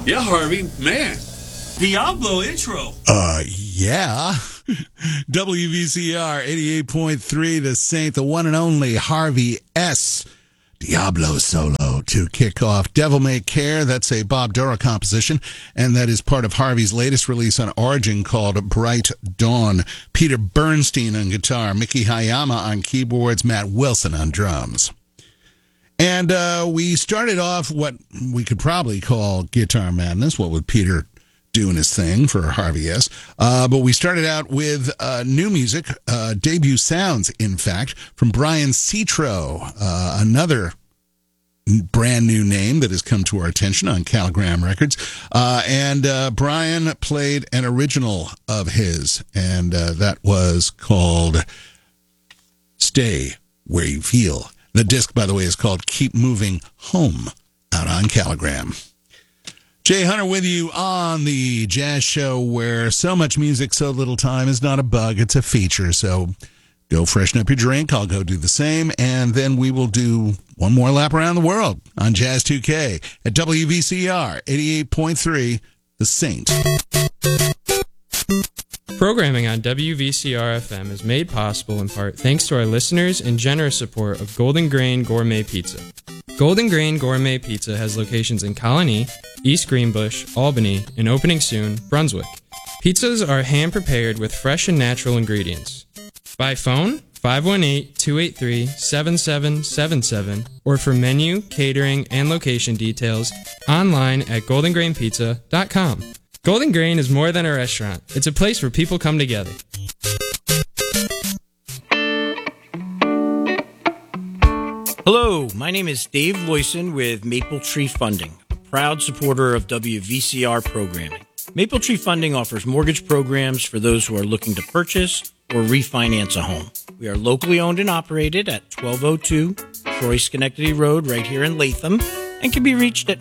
Yeah, Harvey, man. Diablo intro. Yeah. WVCR 88.3, The Saint, the one and only Harvey S. Diablo solo to kick off. Devil May Care, that's a Bob Dura composition, and that is part of Harvey's latest release on Origin called Bright Dawn. Peter Bernstein on guitar, Mickey Hayama on keyboards, Matt Wilson on drums. And we started off what we could probably call Guitar Madness, what would Peter doing his thing for Harvey S. But we started out with new music, debut sounds, in fact, from Brian Citro, another brand new name that has come to our attention on Caligram Records. And Brian played an original of his, and that was called Stay Where You Feel. The disc, by the way, is called Keep Moving Home, out on Caligram. Jay Hunter with you on the Jazz Show, where so much music, so little time is not a bug, it's a feature. So go freshen up your drink, I'll go do the same, and then we will do one more lap around the world on Jazz 2K at WVCR 88.3, The Saint. Programming on WVCR-FM is made possible in part thanks to our listeners and generous support of Golden Grain Gourmet Pizza. Golden Grain Gourmet Pizza has locations in Colony, East Greenbush, Albany, and opening soon, Brunswick. Pizzas are hand-prepared with fresh and natural ingredients. By phone, 518-283-7777, or for menu, catering, and location details, online at goldengrainpizza.com. Golden Grain is more than a restaurant. It's a place where people come together. Hello, my name is Dave Loyson with Maple Tree Funding, a proud supporter of WVCR programming. Maple Tree Funding offers mortgage programs for those who are looking to purchase or refinance a home. We are locally owned and operated at 1202 Troy Schenectady Road right here in Latham, and can be reached at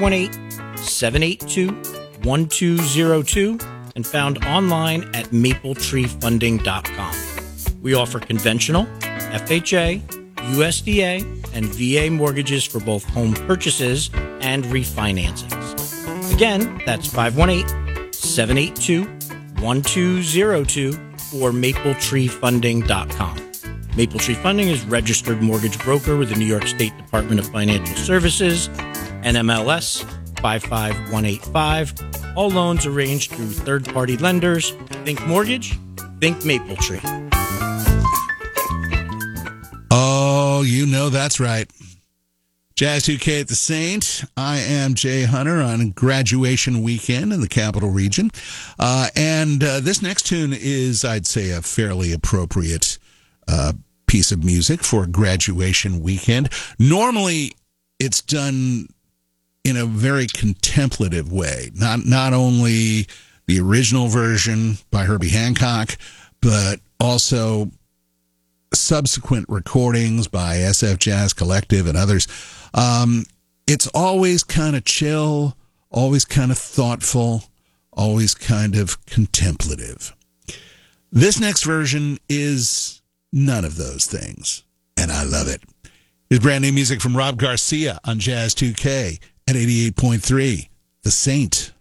518-782-1202 and found online at mapletreefunding.com. We offer conventional, FHA, USDA, and VA mortgages for both home purchases and refinancings. Again, that's 518-782-1202 or mapletreefunding.com. Maple Tree Funding is registered mortgage broker with the New York State Department of Financial Services, NMLS 55185. All loans arranged through third-party lenders. Think mortgage, think Maple Tree. Oh, you know that's right. Jazz 2K at the Saint. I am Jay Hunter on graduation weekend in the Capital Region. And this next tune is, I'd say, a fairly appropriate piece of music for graduation weekend. Normally, it's done in a very contemplative way. Not only the original version by Herbie Hancock, but also subsequent recordings by SF Jazz Collective and others. It's always kind of chill, always kind of thoughtful, always kind of contemplative. This next version is none of those things, and I love it. It's brand new music from Rob Garcia on Jazz 2K at 88.3, The Saint.